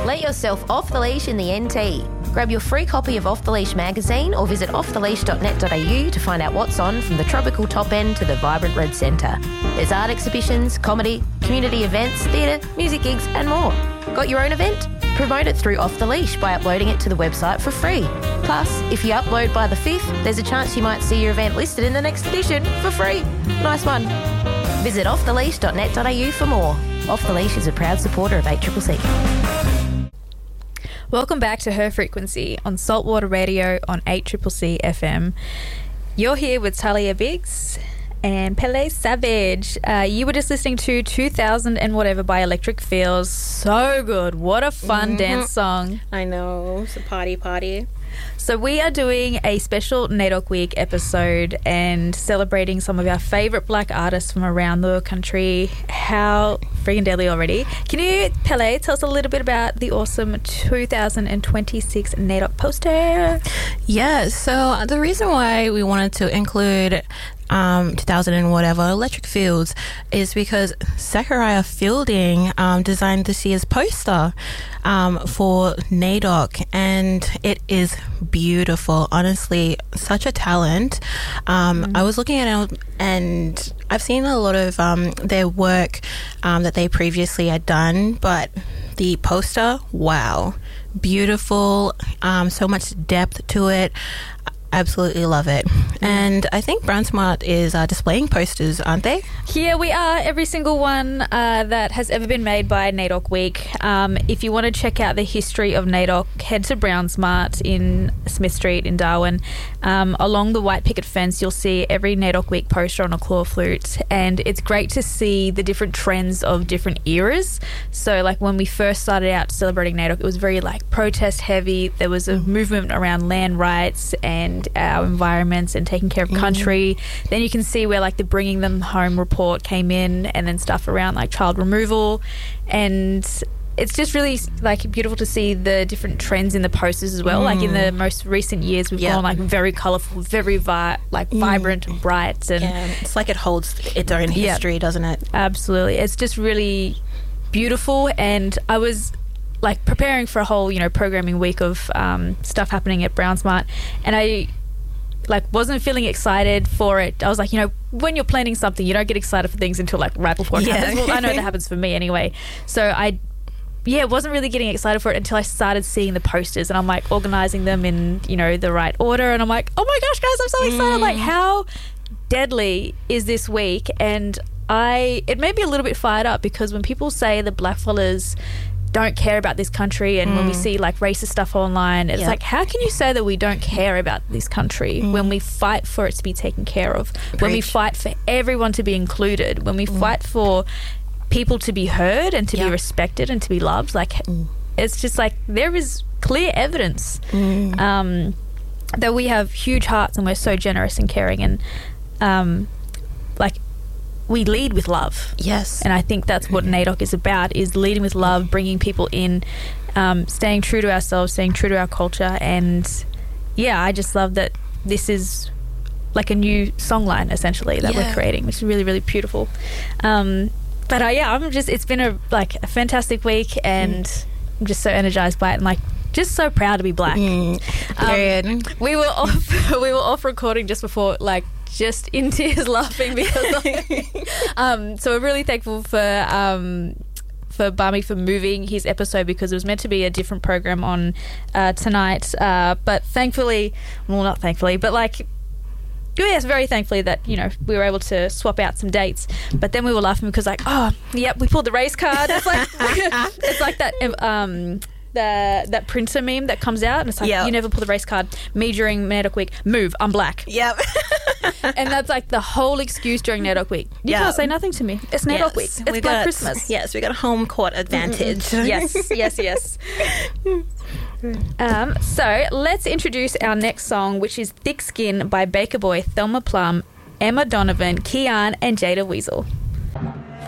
Let yourself off the leash in the NT. Grab your free copy of Off the Leash magazine or visit offtheleash.net.au to find out what's on from the tropical top end to the vibrant red centre. There's art exhibitions, comedy, community events, theatre, music gigs and more. Got your own event? Promote it through Off the Leash by uploading it to the website for free. Plus, if you upload by the 5th, there's a chance you might see your event listed in the next edition for free. Nice one. Visit offtheleash.net.au for more. Off the Leash is a proud supporter of 8CCC. Welcome back to Her Frequency on Saltwater Radio on 8CCC FM. You're here with Talia Biggs and Pele Savage. You were just listening to 2000 and Whatever by Electric Feels. So good. What a fun dance song. I know. It's a party. So we are doing a special NAIDOC Week episode and celebrating some of our favourite black artists from around the country. How freaking deadly already. Can you, Pele, tell us a little bit about the awesome 2026 NAIDOC poster? Yeah, so the reason why we wanted to include 2000 and Whatever Electric Fields is because Zachariah Fielding designed this year's poster for NAIDOC, and it is beautiful. Honestly, such a talent. I was looking at it and I've seen a lot of their work that they previously had done, but the poster, wow, beautiful, so much depth to it. Absolutely love it. And I think Brown Smart is displaying posters, aren't they? Yeah, we are. Every single one that has ever been made by NAIDOC Week. If you want to check out the history of NAIDOC, head to Brown Smart in Smith Street in Darwin. Along the white picket fence, you'll see every NAIDOC Week poster on a claw flute. And it's great to see the different trends of different eras. So, like, when we first started out celebrating NAIDOC, it was very, like, protest heavy. There was a movement around land rights and our environments and taking care of country. Then you can see where, like, the Bringing Them Home report came in, and then stuff around, like, child removal. And it's just really, like, beautiful to see the different trends in the posters as well. Like, in the most recent years, we've gone, like, very colourful, very vibrant and bright. And it's like it holds its own history, doesn't it? Absolutely. It's just really beautiful. And I was, like, preparing for a whole, programming week of stuff happening at Brown Smart, and I, like, wasn't feeling excited for it. I was like, when you're planning something, you don't get excited for things until, like, right before it happens. Well, I know that happens for me anyway. So I wasn't really getting excited for it until I started seeing the posters, and I'm, like, organising them in, the right order, and I'm like, oh my gosh, guys, I'm so excited. Like, how deadly is this week? And it made me a little bit fired up, because when people say the blackfellas don't care about this country, and when we see, like, racist stuff online, it's like, how can you say that we don't care about this country when we fight for it to be taken care of, when we fight for everyone to be included, when we fight for people to be heard and to be respected and to be loved? Like, it's just like, there is clear evidence that we have huge hearts and we're so generous and caring, and like, we lead with love. Yes. And I think that's what NAIDOC is about, is leading with love, bringing people in, staying true to ourselves, staying true to our culture. And, I just love that this is like a new songline, essentially, that we're creating, which is really, really beautiful. But, it's been a fantastic week, and I'm just so energised by it, and, like, just so proud to be black. Period. We were off recording just before, like, just in tears laughing because so we're really thankful for Barmy for moving his episode, because it was meant to be a different program on tonight, but thankfully, well, not thankfully, but, like, yes, very thankfully that, we were able to swap out some dates. But then we were laughing because, like, we pulled the race card. It's like it's like that printer meme that comes out, and it's like, you never pull the race card. Me during NAIDOC Week, move, I'm black. Yep. And that's, like, the whole excuse during NAIDOC Week. You can't say nothing to me. It's NAIDOC Week. It's Black Christmas. Yes, we got a home court advantage. Yes. So let's introduce our next song, which is Thick Skin by Baker Boy, Thelma Plum, Emma Donovan, Kian, and Jada Weasel.